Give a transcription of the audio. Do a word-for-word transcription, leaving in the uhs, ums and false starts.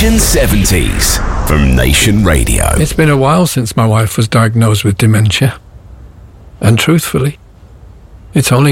Nation seventies from Nation Radio. It's been a while since my wife was diagnosed with dementia. And truthfully, it's only